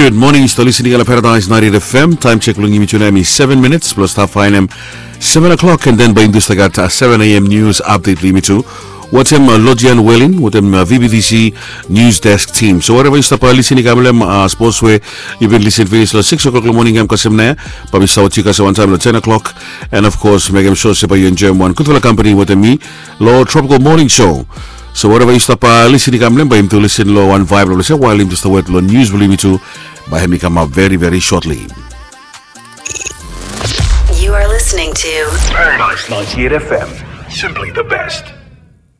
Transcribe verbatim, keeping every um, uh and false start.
Good morning, you're listening to Paradise ninety F M. Time check lung imi tunami seven minutes plus half I M seven o'clock and then by Industagat seven a m news update limitu. What's him uh, Lodian Welling with him uh, V B T C news desk team. So whatever you stop uh, listening kamlem uh, sportsway you've been listening to so six o'clock morning am kasem na pa misaw chika sa one time ten o'clock and of course make him sure pa you enjoy one good company with me Law Tropical Morning Show. So whatever you stop uh, listening kamlem by him to listen low one vibe lo while him just the word lo news will me to by him come up very very shortly. You are listening to Paradise ninety-eight F M. Simply the best.